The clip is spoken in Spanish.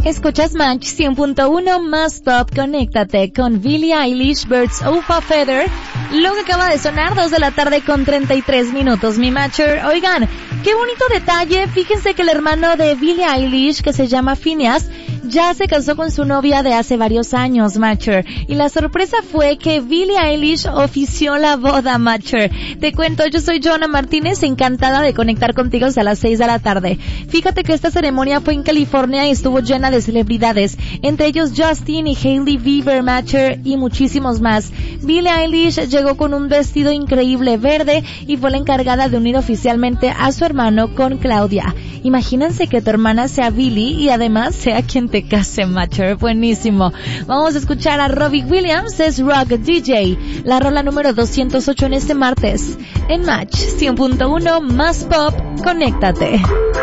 Escuchas Match 100.1 más Pop. Conéctate con Billie Eilish, Birds of a Feather. Lo que acaba de sonar, 2 de la tarde con 33 minutos, mi Matcher. Oigan, qué bonito detalle. Fíjense que el hermano de Billie Eilish, que se llama Phineas, ya se casó con su novia de hace varios años, Matcher. Y la sorpresa fue que Billie Eilish ofició la boda, Matcher. Te cuento, yo soy Joana Martínez, encantada de conectar contigo hasta las 6 de la tarde. Fíjate que esta ceremonia fue en California y estuvo llena de celebridades, entre ellos Justin y Hailey Bieber, Matcher, y muchísimos más. Billie Eilish llegó con un vestido increíble verde y fue la encargada de unir oficialmente a su hermano con Claudia. Imagínense que tu hermana sea Billie y además sea quien te case, Matcher. Buenísimo. Vamos a escuchar a Robbie Williams, es Rock DJ, la rola número 208 en este martes. En Match 100.1 más Pop, conéctate.